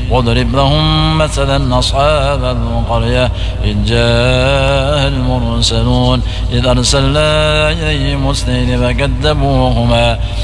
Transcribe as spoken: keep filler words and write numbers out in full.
واضرب لهم مثلا أصحاب القرية إذ جاء المرسلون إذ أرسلنا إليهم اثنين فكذبوهما